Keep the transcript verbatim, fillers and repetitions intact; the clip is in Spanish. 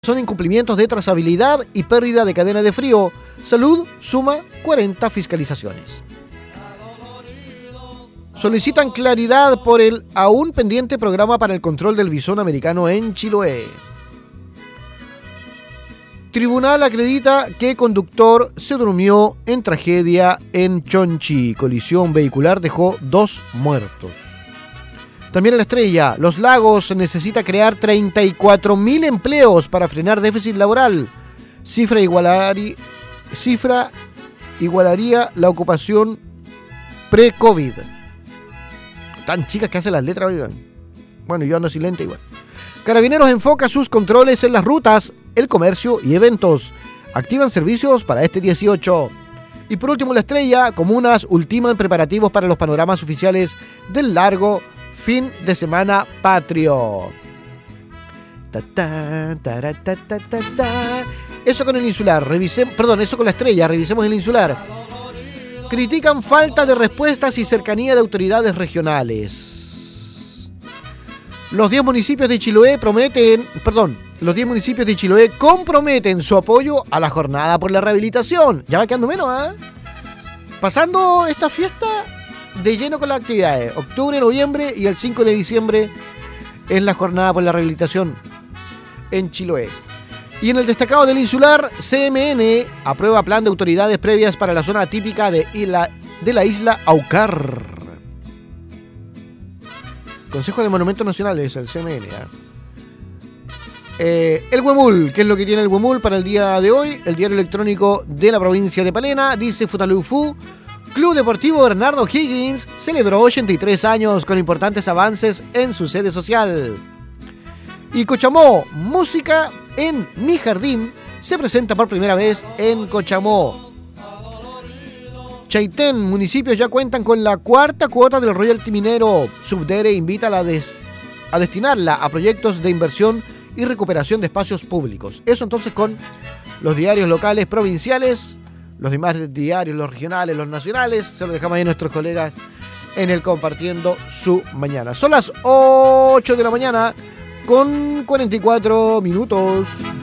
Son incumplimientos de trazabilidad y pérdida de cadena de frío. Salud suma cuarenta fiscalizaciones. Solicitan claridad por el aún pendiente programa para el control del visón americano en Chiloé. Tribunal acredita que conductor se durmió en tragedia en Chonchi. Colisión vehicular dejó dos muertos. También en La Estrella, Los Lagos necesita crear treinta y cuatro mil empleos para frenar déficit laboral. Cifra, igualari, cifra igualaría la ocupación pre-COVID. Tan chicas que hacen las letras, oigan. Bueno, yo ando sin lente igual. Carabineros enfoca sus controles en las rutas, el comercio y eventos. Activan servicios para este dieciocho. Y por último, La Estrella, comunas ultiman preparativos para los panoramas oficiales del largo fin de semana patrio. Ta, ta, ta, ta, ta, ta, ta. Eso con el insular. Revisemos, perdón, eso con La Estrella. Revisemos el insular. Critican falta de respuestas y cercanía de autoridades regionales. Los diez municipios de Chiloé prometen, perdón, los diez municipios de Chiloé comprometen su apoyo a la jornada por la rehabilitación. Ya va quedando menos, ¿ah? ¿eh? Pasando esta fiesta de lleno con las actividades. Octubre, noviembre y el cinco de diciembre es la jornada por la rehabilitación en Chiloé. Y en el destacado del insular, C M N aprueba plan de autoridades previas para la zona típica de, isla, de la isla Aucar. Consejo de Monumentos Nacionales, el C M N. ¿eh? Eh, el Huemul, ¿qué es lo que tiene el Huemul para el día de hoy? El diario electrónico de la provincia de Palena dice Futalufú. Club Deportivo Bernardo Higgins celebró ochenta y tres años con importantes avances en su sede social. Y Cochamó, música en mi jardín, se presenta por primera vez en Cochamó. Chaitén, municipios ya cuentan con la cuarta cuota del royalty minero. Subdere invita a, la des- a destinarla a proyectos de inversión y recuperación de espacios públicos. Eso entonces con los diarios locales, provinciales. Los demás diarios, los regionales, los nacionales, se lo dejamos ahí a nuestros colegas en el Compartiendo su Mañana. Son las ocho de la mañana con cuarenta y cuatro minutos.